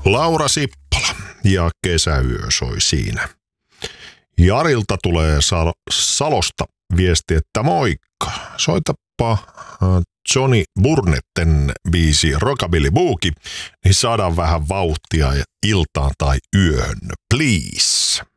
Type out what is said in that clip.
Laura Sippola ja kesäyö soi siinä. Jarilta tulee Salosta viesti, että moikka, soitapa Johnny Burnetten biisi Rockabilly Boogie, niin saadaan vähän vauhtia iltaan tai yöhön, please.